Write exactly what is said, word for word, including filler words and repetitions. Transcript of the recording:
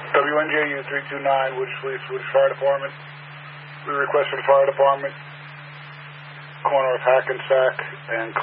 W N J U three two nine, Wood Police, Wood Fire Department. We request for the fire department, corner of Hackensack and